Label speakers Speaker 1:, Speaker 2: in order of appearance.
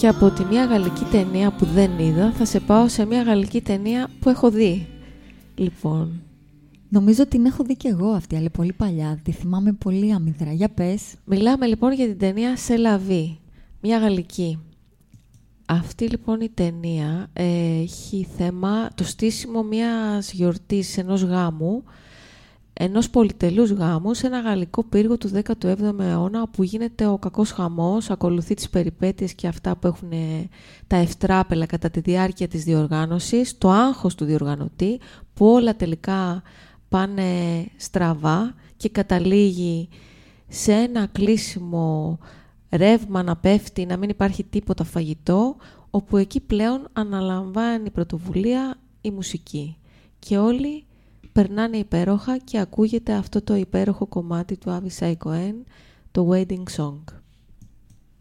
Speaker 1: Και από τη μία γαλλική ταινία που δεν είδα, θα σε πάω σε μία γαλλική ταινία που έχω δει. Λοιπόν.
Speaker 2: Νομίζω την έχω δει κι εγώ αυτή, αλλά πολύ παλιά. Τη θυμάμαι πολύ αμυδρά. Για πες.
Speaker 1: Μιλάμε λοιπόν για την ταινία «C'est la vie», μία γαλλική. Αυτή λοιπόν η ταινία έχει θέμα το στήσιμο μιας γιορτής, ενός γάμου, ενός πολυτελούς γάμου σε ένα γαλλικό πύργο του 17ου αιώνα, όπου γίνεται ο κακός χαμός, ακολουθεί τις περιπέτειες και αυτά που έχουν τα ευτράπελα κατά τη διάρκεια της διοργάνωσης, το άγχος του διοργανωτή, που όλα τελικά πάνε στραβά και καταλήγει σε ένα κλείσιμο ρεύμα να πέφτει, να μην υπάρχει τίποτα φαγητό, όπου εκεί πλέον αναλαμβάνει πρωτοβουλία η μουσική. Και όλοι περνάνε υπέροχα και ακούγεται αυτό το υπέροχο κομμάτι του Avishai Cohen, το Wedding Song.